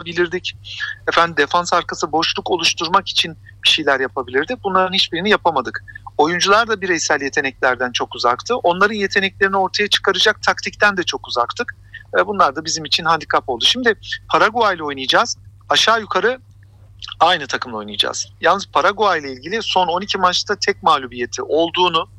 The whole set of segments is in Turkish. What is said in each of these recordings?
yapabilirdik. Defans arkası boşluk oluşturmak için bir şeyler yapabilirdik. Bunların hiçbirini yapamadık. Oyuncular da bireysel yeteneklerden çok uzaktı. Onların yeteneklerini ortaya çıkaracak taktikten de çok uzaktık. Bunlar da bizim için handikap oldu. Şimdi Paraguay ile oynayacağız. Aşağı yukarı aynı takımla oynayacağız. Yalnız Paraguay ile ilgili son 12 maçta tek mağlubiyeti olduğunu,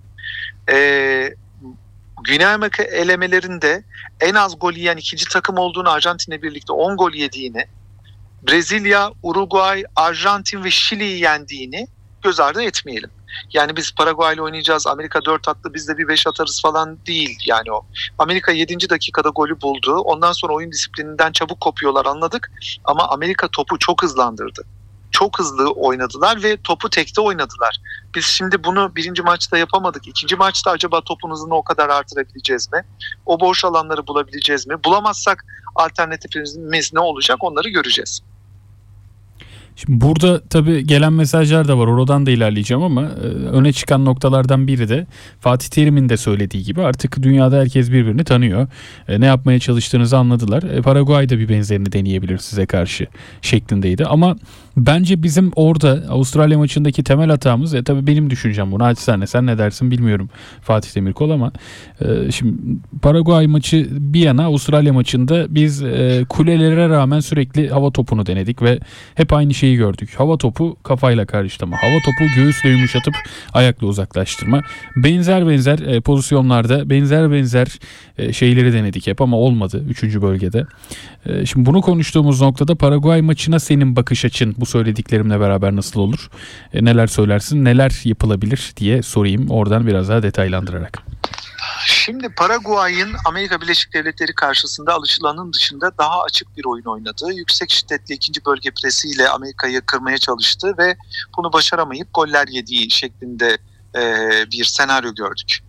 Güney Amerika elemelerinde en az gol yiyen ikinci takım olduğunu, Arjantin'le birlikte 10 gol yediğini, Brezilya, Uruguay, Arjantin ve Şili'yi yendiğini göz ardı etmeyelim. Yani biz Paraguay ile oynayacağız, Amerika 4 attı biz de bir 5 atarız falan değil yani o. Amerika 7. dakikada golü buldu. Ondan sonra oyun disiplininden çabuk kopuyorlar, anladık. Ama Amerika topu çok hızlandırdı. Çok hızlı oynadılar ve topu tekte oynadılar. Biz şimdi bunu birinci maçta yapamadık. İkinci maçta acaba topun hızını o kadar artırabileceğiz mi? O boş alanları bulabileceğiz mi? Bulamazsak alternatifimiz ne olacak, onları göreceğiz. Şimdi burada tabii gelen mesajlar da var. Oradan da ilerleyeceğim ama öne çıkan noktalardan biri de Fatih Terim'in de söylediği gibi artık dünyada herkes birbirini tanıyor. Ne yapmaya çalıştığınızı anladılar. Paraguay da bir benzerini deneyebilir size karşı şeklindeydi. Ama bence bizim orada Avustralya maçındaki temel hatamız, tabii benim düşüncem bunu açsana, sen ne dersin bilmiyorum Fatih Demirkol, ama şimdi Paraguay maçı bir yana, Avustralya maçında biz kulelere rağmen sürekli hava topunu denedik ve hep aynı şeyi gördük. Hava topu kafayla karşılama, hava topu göğüsle yumuşatıp ayakla uzaklaştırma. Benzer pozisyonlarda benzer şeyleri denedik hep ama olmadı 3. bölgede. Şimdi bunu konuştuğumuz noktada Paraguay maçına senin bakış açın bu söylediklerimle beraber nasıl olur? Neler söylersin, neler yapılabilir diye sorayım oradan biraz daha detaylandırarak. Şimdi Paraguay'ın Amerika Birleşik Devletleri karşısında alışılanın dışında daha açık bir oyun oynadı. Yüksek şiddetli ikinci bölge presiyle Amerika'yı kırmaya çalıştı ve bunu başaramayıp goller yediği şeklinde bir senaryo gördük.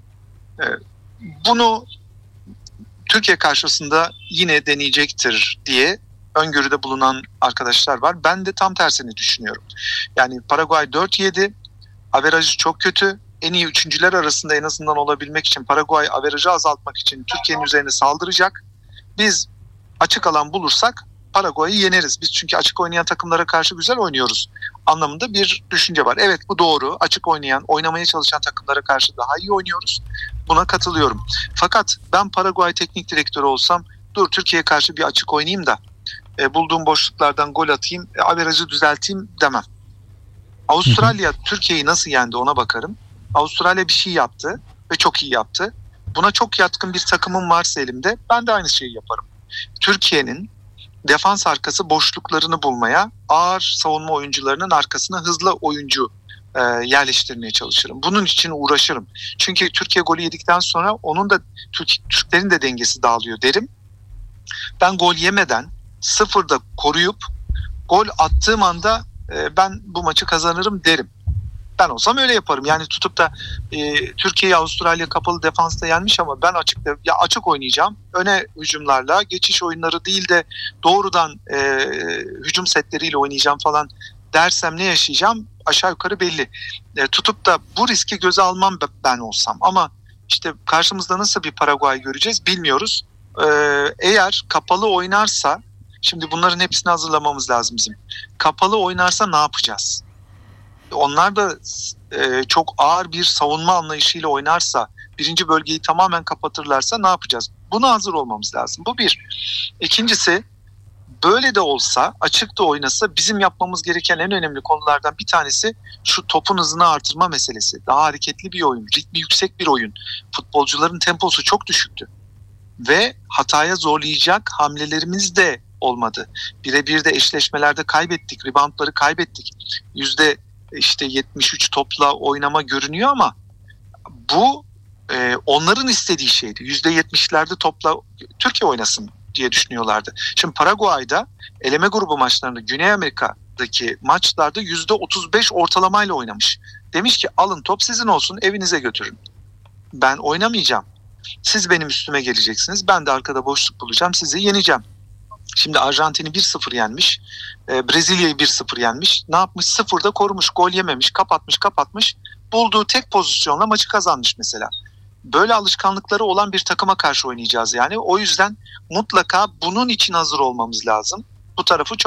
Bunu Türkiye karşısında yine deneyecektir diye öngörüde bulunan arkadaşlar var. Ben de tam tersini düşünüyorum. Yani Paraguay 4-7, averajı çok kötü. En iyi üçüncüler arasında en azından olabilmek için Paraguay averajı azaltmak için Türkiye'nin üzerine saldıracak. Biz açık alan bulursak Paraguay'ı yeneriz. Biz çünkü açık oynayan takımlara karşı güzel oynuyoruz anlamında bir düşünce var. Evet, bu doğru. Açık oynayan, oynamaya çalışan takımlara karşı daha iyi oynuyoruz. Buna katılıyorum. Fakat ben Paraguay teknik direktörü olsam, dur Türkiye'ye karşı bir açık oynayayım da bulduğum boşluklardan gol atayım, averajı düzelteyim demem. Avustralya Türkiye'yi nasıl yendi ona bakarım. Avustralya bir şey yaptı ve çok iyi yaptı. Buna çok yatkın bir takımım varsa elimde, ben de aynı şeyi yaparım. Türkiye'nin defans arkası boşluklarını bulmaya, ağır savunma oyuncularının arkasına hızlı oyuncu yerleştirmeye çalışırım. Bunun için uğraşırım. Çünkü Türkiye golü yedikten sonra onun da Türklerin de dengesi dağılıyor derim. Ben gol yemeden sıfırda koruyup gol attığım anda ben bu maçı kazanırım derim. Ben olsam öyle yaparım. Yani tutup da Türkiye'yi Avustralya kapalı defansta yenmiş ama ben açık oynayacağım. Öne hücumlarla, geçiş oyunları değil de doğrudan hücum setleriyle oynayacağım falan dersem ne yaşayacağım? Aşağı yukarı belli. Tutup da bu riski göze almam ben olsam. Ama işte karşımızda nasıl bir Paraguay göreceğiz bilmiyoruz. Eğer kapalı oynarsa, şimdi bunların hepsini hazırlamamız lazım bizim. Kapalı oynarsa ne yapacağız? Onlar da çok ağır bir savunma anlayışıyla oynarsa, birinci bölgeyi tamamen kapatırlarsa ne yapacağız? Buna hazır olmamız lazım. Bu bir. İkincisi, böyle de olsa, açık da oynasa bizim yapmamız gereken en önemli konulardan bir tanesi şu topun hızını artırma meselesi. Daha hareketli bir oyun, ritmi yüksek bir oyun. Futbolcuların temposu çok düşüktü. Ve hataya zorlayacak hamlelerimiz de olmadı. Birebir de eşleşmelerde kaybettik, reboundları kaybettik. %73 topla oynama görünüyor ama bu onların istediği şeydi. %70'lerde topla Türkiye oynasın diye düşünüyorlardı. Şimdi Paraguay'da eleme grubu maçlarında, Güney Amerika'daki maçlarda %35 ortalamayla oynamış. Demiş ki alın top sizin olsun, evinize götürün. Ben oynamayacağım. Siz benim üstüme geleceksiniz. Ben de arkada boşluk bulacağım. Sizi yeneceğim. Şimdi Arjantin'i 1-0 yenmiş. Brezilya'yı 1-0 yenmiş. Ne yapmış? Sıfırda korumuş. Gol yememiş. Kapatmış. Bulduğu tek pozisyonla maçı kazanmış mesela. Böyle alışkanlıkları olan bir takıma karşı oynayacağız yani. O yüzden mutlaka bunun için hazır olmamız lazım. Bu tarafı çok